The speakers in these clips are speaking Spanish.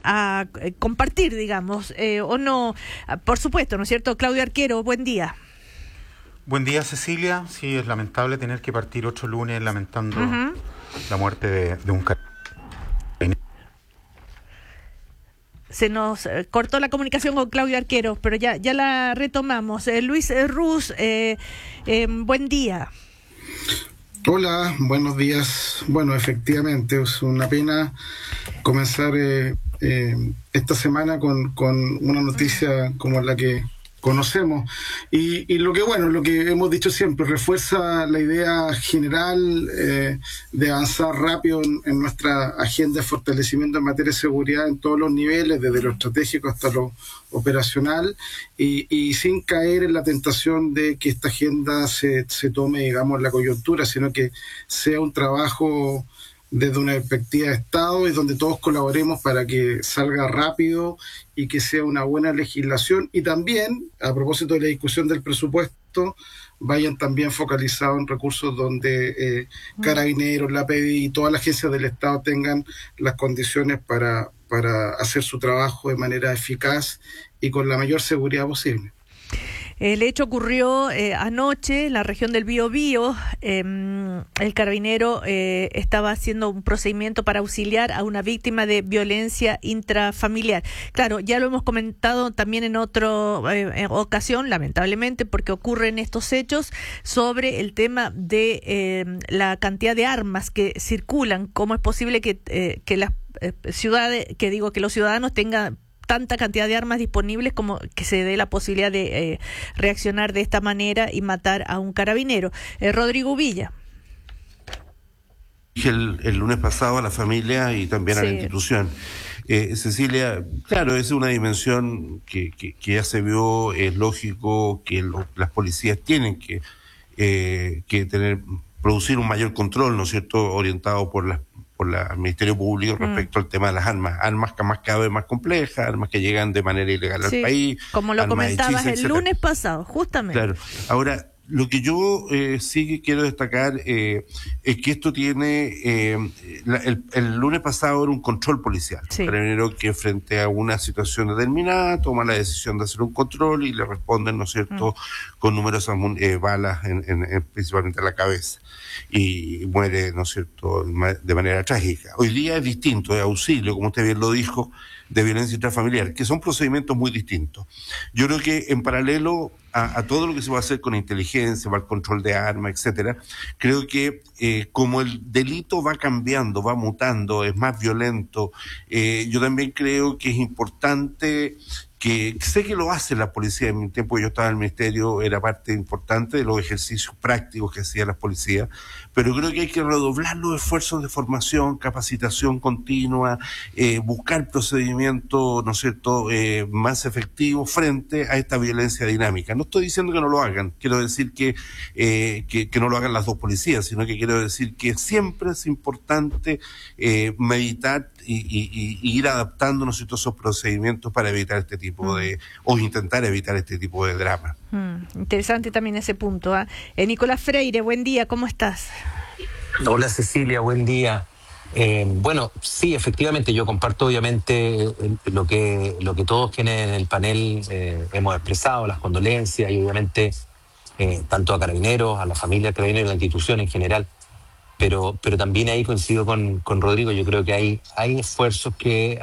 compartir, digamos, o no, por supuesto, ¿no es cierto? Claudio Arquero, buen día. Buen día, Cecilia. Sí, es lamentable tener que partir otro lunes lamentando la muerte de un carabinero. Se nos cortó la comunicación con Claudio Arquero, pero ya la retomamos. Luis Ruz, buen día. Hola, buenos días. Bueno, efectivamente, es una pena comenzar esta semana con una noticia como la que conocemos. Y lo que hemos dicho siempre, refuerza la idea general de avanzar rápido en nuestra agenda de fortalecimiento en materia de seguridad en todos los niveles, desde lo estratégico hasta lo operacional, y sin caer en la tentación de que esta agenda se tome, digamos, la coyuntura, sino que sea un trabajo desde una perspectiva de Estado y donde todos colaboremos para que salga rápido y que sea una buena legislación. Y también, a propósito de la discusión del presupuesto, vayan también focalizados en recursos donde Carabineros, la PDI y todas las agencias del Estado tengan las condiciones para hacer su trabajo de manera eficaz y con la mayor seguridad posible. El hecho ocurrió anoche en la región del Biobío. El carabinero estaba haciendo un procedimiento para auxiliar a una víctima de violencia intrafamiliar. Claro, ya lo hemos comentado también en otra ocasión, lamentablemente, porque ocurren estos hechos, sobre el tema de la cantidad de armas que circulan. ¿Cómo es posible que las ciudades, que los ciudadanos tengan tanta cantidad de armas disponibles como que se dé la posibilidad de reaccionar de esta manera y matar a un carabinero? Rodrigo Villa. El lunes pasado a la familia y también a la institución. Cecilia, claro, es una dimensión que ya se vio. Es lógico que las policías tienen que producir un mayor control, ¿no es cierto?, orientado por el Ministerio Público respecto al tema de las armas cada vez más complejas, armas que llegan de manera ilegal al país. Como lo comentabas el lunes pasado, justamente. Claro. Ahora, lo que yo sí que quiero destacar es que esto tiene... el lunes pasado era un control policial. Un carabinero que frente a una situación determinada toma la decisión de hacer un control y le responden, ¿no es cierto?, con numerosas balas, principalmente en la cabeza. Y muere, ¿no es cierto?, de manera trágica. Hoy día es distinto, es auxilio, como usted bien lo dijo, de violencia intrafamiliar, que son procedimientos muy distintos. Yo creo que en paralelo a todo lo que se va a hacer con inteligencia, para el control de armas, etcétera, creo que como el delito va cambiando, va mutando, es más violento, yo también creo que es importante, que sé que lo hace la policía. En mi tiempo yo estaba en el ministerio, era parte importante de los ejercicios prácticos que hacían las policías, pero creo que hay que redoblar los esfuerzos de formación, capacitación continua, buscar procedimientos, ¿no es cierto?, más efectivos frente a esta violencia dinámica. No estoy diciendo que no lo hagan, quiero decir que no lo hagan las dos policías, sino que quiero decir que siempre es importante meditar y ir adaptando, ¿no es cierto?, esos procedimientos para evitar este tipo o intentar evitar este tipo de drama. Interesante también ese punto. Nicolás Freire, buen día, ¿cómo estás? Hola Cecilia, buen día. Bueno, sí, efectivamente, yo comparto obviamente lo que todos quienes en el panel hemos expresado, las condolencias y obviamente tanto a Carabineros, a la familia de Carabineros, a la institución en general, pero también ahí coincido con Rodrigo. Yo creo que hay esfuerzos que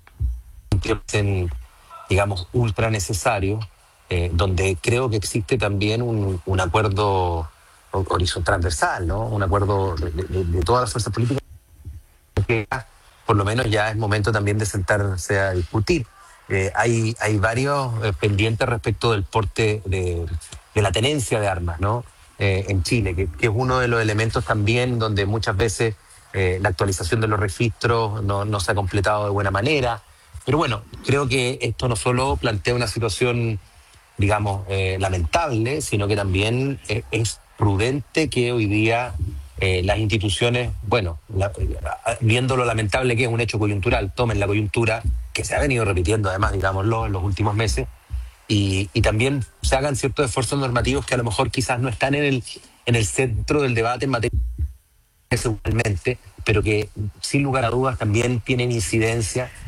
hacen, digamos, ultra necesarios, donde creo que existe también un acuerdo horizontal transversal, ¿no? Un acuerdo de todas las fuerzas políticas, que por lo menos ya es momento también de sentarse a discutir. Hay varios pendientes respecto del porte de la tenencia de armas, ¿no? En Chile, que es uno de los elementos también donde muchas veces la actualización de los registros no se ha completado de buena manera. Pero bueno, creo que esto no solo plantea una situación, digamos, lamentable, sino que también es prudente que hoy día las instituciones, bueno, viendo lo lamentable que es un hecho coyuntural, tomen la coyuntura, que se ha venido repitiendo además, digámoslo, en los últimos meses, y también se hagan ciertos esfuerzos normativos que a lo mejor quizás no están en el centro del debate en materia seguramente, pero que sin lugar a dudas también tienen incidencia